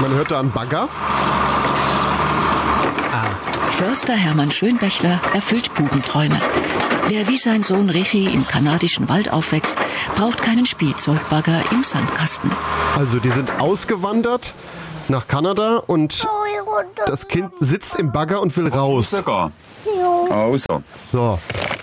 Man hört da einen Bagger. Förster Hermann Schönbächler erfüllt Bubenträume. Der wie sein Sohn Richie im kanadischen Wald aufwächst, braucht keinen Spielzeugbagger im Sandkasten. Also die sind ausgewandert nach Kanada und das Kind sitzt im Bagger und will raus. Also. So.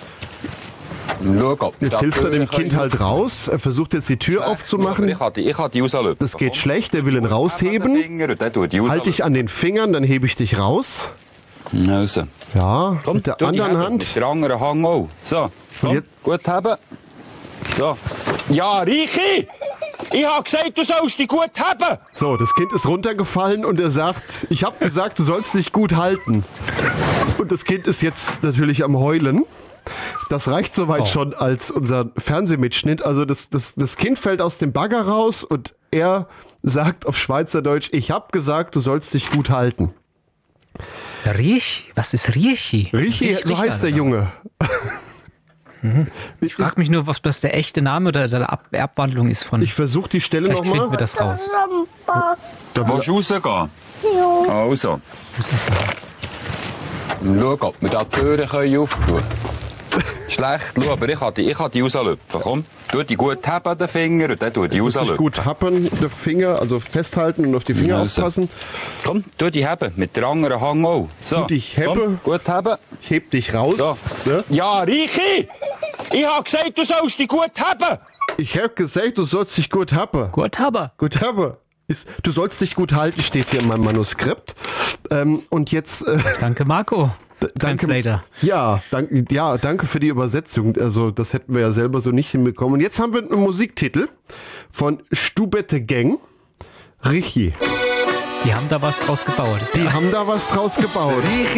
Jetzt hilft er dem Kind halt raus. Er versucht jetzt die Tür aufzumachen. Ich kann die rauslöpfen. Das geht schlecht, er will ihn rausheben. Halt dich an den Fingern, dann hebe ich dich raus. Also. Ja, Komm, mit der tu die anderen Hände, Hand. Mit der anderen Hand auch. So, komm, jetzt- gut haben. So. Ja, Richi! Ich hab gesagt, du sollst dich gut haben! So, das Kind ist runtergefallen und er sagt, ich habe gesagt, du sollst dich gut halten. Und das Kind ist jetzt natürlich am Heulen. Das reicht soweit schon als unser Fernsehmitschnitt. Also das Kind fällt aus dem Bagger raus und er sagt auf Schweizerdeutsch, ich habe gesagt, du sollst dich gut halten. Riech? Was ist Riechi? Richi, so heißt der Junge. Ich frage mich nur, was das der echte Name oder der Abwandlung ist von. Ich versuche die Stelle Vielleicht finden wir nochmal. das raus. Da willst du rausgehen? Also. Schau, ob wir da die Türen auftun können. Schlecht, schau, aber ich kann die rauslöpfen. Komm, tu die gut haben, den Finger, und dann tu die Sich rauslöpfen. gut happen, den Finger, also festhalten und auf die Finger Also. aufpassen. Komm, tu die haben, mit der anderen Hand auch. So, Tu dich hebe. komm, gut haben. Ich heb dich raus. So. Ne? Ja, Richi! Ich hab gesagt, du sollst dich gut haben! Ich habe gesagt, du sollst dich gut haben. Gut, aber. Gut haben. Du sollst dich gut halten, steht hier in meinem Manuskript. Und jetzt... Danke, Marco. Danke, Translator. ja, danke für die Übersetzung. Also das hätten wir ja selber so nicht hinbekommen. Und jetzt haben wir einen Musiktitel von Stubette Gang. Richi. Die haben da was draus gebaut. Die haben da was draus gebaut.